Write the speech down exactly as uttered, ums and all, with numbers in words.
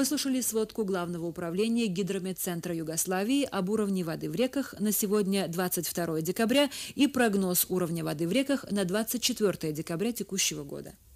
выслушали сводку Главного управления Гидрометцентра Югославии об уровне воды в реках на сегодня, двадцать второе декабря, и прогноз уровня воды в реках на двадцать четвёртое декабря текущего года.